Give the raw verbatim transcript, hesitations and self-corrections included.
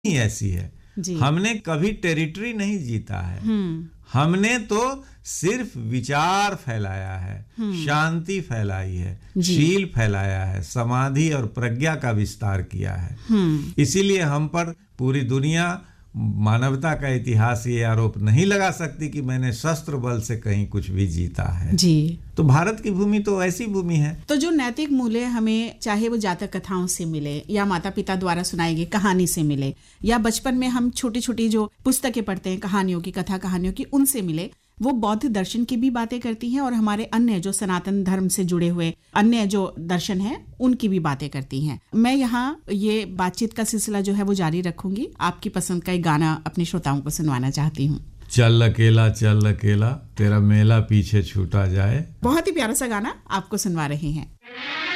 ही ऐसी है। हमने कभी टेरिटरी नहीं जीता है, हमने तो सिर्फ विचार फैलाया है, शांति फैलाई है, शील फैलाया है, समाधि और प्रज्ञा का विस्तार किया है। इसीलिए हम पर पूरी दुनिया, मानवता का इतिहास ये आरोप नहीं लगा सकती कि मैंने शस्त्र बल से कहीं कुछ भी जीता है जी। तो भारत की भूमि तो ऐसी भूमि है। तो जो नैतिक मूल्य हमें, चाहे वो जातक कथाओं से मिले या माता पिता द्वारा सुनाई गई कहानी से मिले या बचपन में हम छोटी छोटी जो पुस्तकें पढ़ते हैं कहानियों की, कथा कहानियों की, उनसे मिले, वो बौद्ध दर्शन की भी बातें करती हैं और हमारे अन्य जो सनातन धर्म से जुड़े हुए अन्य जो दर्शन हैं उनकी भी बातें करती हैं। मैं यहाँ ये बातचीत का सिलसिला जो है वो जारी रखूंगी। आपकी पसंद का एक गाना अपने श्रोताओं को सुनवाना चाहती हूँ। चल अकेला चल अकेला तेरा मेला पीछे छूटा जाए। बहुत ही प्यारा सा गाना आपको सुनवा रहे हैं।